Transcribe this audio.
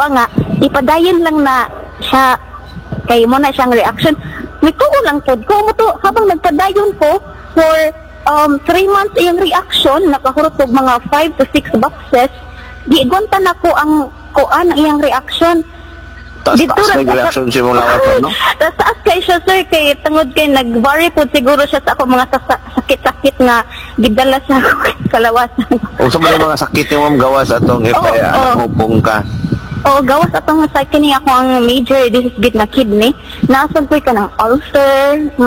ako nga ipadayon lang na siya kay mo na siyang reaction. May tuo lang po ko mo to habang nagpadayon ko for 3 months iyang reaction nakahurot og mga 5 to 6 boxes. Di gonta na ko ang kuan ang iyang reaction. Taas nag-reaction siya mong lawatan, no? Taas kay siya, sir, kay tungod kay nag-worry po siguro siya sa ako mga sakit-sakit nga gidala sa kalawasan. O sa mga sakit yung gawas atong hupong ka? Oo, gawas atong sa kini ako ang major disease na kidney. Naasag ko ka ng ulcer,